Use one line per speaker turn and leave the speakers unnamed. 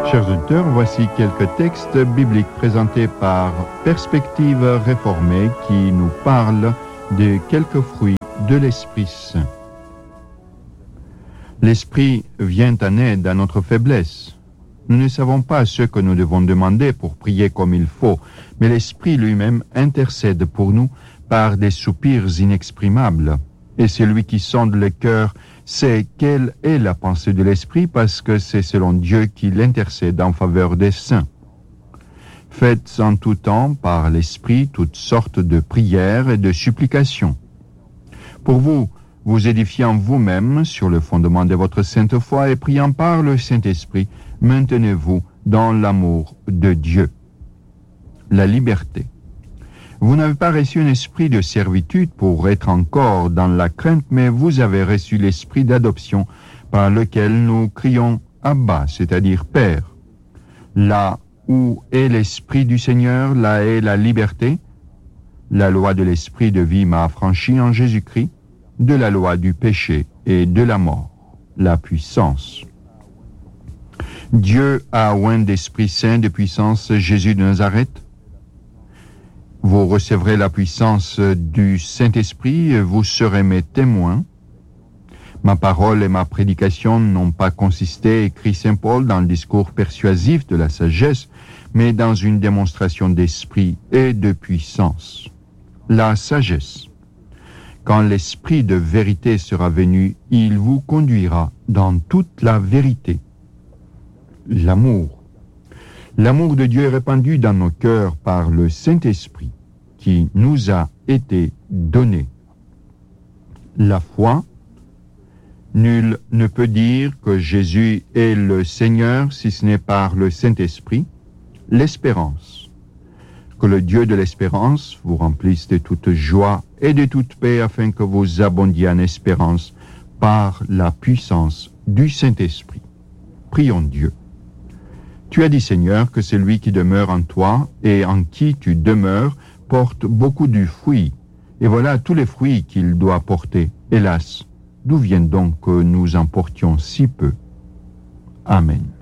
Chers auditeurs, voici quelques textes bibliques présentés par Perspective Réformée qui nous parlent de quelques fruits de l'Esprit Saint. L'Esprit vient en aide à notre faiblesse. Nous ne savons pas ce que nous devons demander pour prier comme il faut, mais l'Esprit lui-même intercède pour nous par des soupirs inexprimables. Et celui qui sonde le cœur sait quelle est la pensée de l'Esprit parce que c'est selon Dieu qu'il intercède en faveur des saints. Faites en tout temps par l'Esprit toutes sortes de prières et de supplications. Pour vous, vous édifiant vous-même sur le fondement de votre sainte foi et priant par le Saint-Esprit, maintenez-vous dans l'amour de Dieu. La liberté. Vous n'avez pas reçu un esprit de servitude pour être encore dans la crainte, mais vous avez reçu l'esprit d'adoption par lequel nous crions Abba, c'est-à-dire Père. Là où est l'esprit du Seigneur, là est la liberté. La loi de l'esprit de vie m'a affranchi en Jésus-Christ de la loi du péché et de la mort, la puissance. Dieu a oint d'Esprit Saint de puissance Jésus de Nazareth. Vous recevrez la puissance du Saint-Esprit et vous serez mes témoins. Ma parole et ma prédication n'ont pas consisté, écrit Saint Paul, dans le discours persuasif de la sagesse, mais dans une démonstration d'esprit et de puissance. La sagesse. Quand l'Esprit de vérité sera venu, il vous conduira dans toute la vérité. L'amour. L'amour de Dieu est répandu dans nos cœurs par le Saint-Esprit qui nous a été donné. La foi. Nul ne peut dire que Jésus est le Seigneur si ce n'est par le Saint-Esprit. L'espérance. Que le Dieu de l'espérance vous remplisse de toute joie et de toute paix afin que vous abondiez en espérance par la puissance du Saint-Esprit. Prions Dieu. Tu as dit, Seigneur, que celui qui demeure en toi et en qui tu demeures porte beaucoup de fruits. Et voilà tous les fruits qu'il doit porter. Hélas, d'où vient donc que nous en portions si peu? Amen.